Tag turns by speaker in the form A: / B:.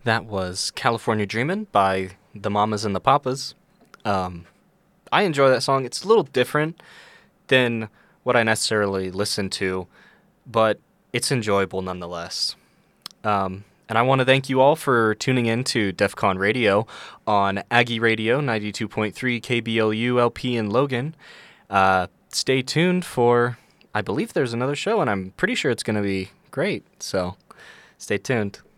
A: That was California Dreamin' by the Mamas and the Papas. Um, I enjoy that song. It's a little different than what I necessarily listen to, but it's enjoyable nonetheless. And I want to thank you all for tuning in to DEF CON Radio on Aggie Radio 92.3 KBLU LP in Logan. Stay tuned for, I believe there's another show, and I'm pretty sure it's going to be great, so stay tuned.